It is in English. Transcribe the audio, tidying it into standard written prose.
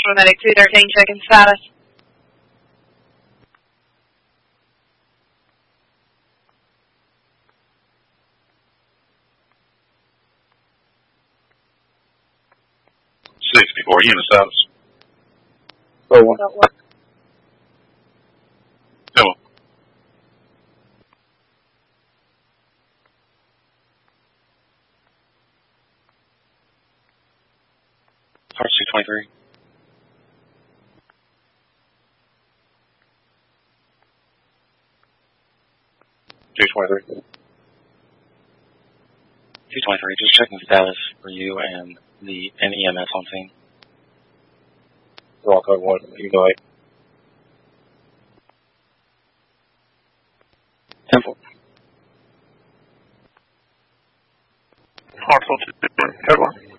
National Medic 213, checking status. Unit status. Go one. Go. Heart 623. $223, just checking status for you and the NEMS on scene. Rock code 1, you go ahead. Temple. Hartsville 2, code 1.